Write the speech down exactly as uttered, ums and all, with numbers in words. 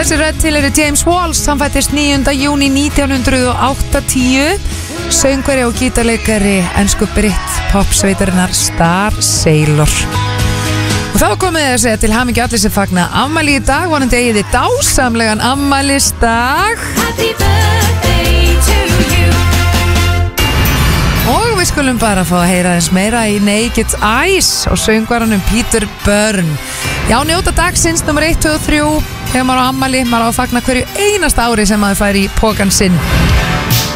Þessi rödd tilheyrir James Walsh, hann fættist níunda júní nítján hundruð áttatíu, söngvari og gítarleikari ensku britt popsveitarinnar Star Sailor. Og þá komið þið að segja til hamingju allir sem fagna afmæli í dag, vonandi eigið þið dásamlegan afmælisdag. Happy birthday to you. Og við skulum bara fá að heyra eins meira í Naked Eyes og söngvaranum Peter Byrne. Já, njóta dagsins nummer eitt, tvö og þrjú. Þegar maður á afmæli, maður á að fagna hverju einasta ári sem maður fær í pokan sinn.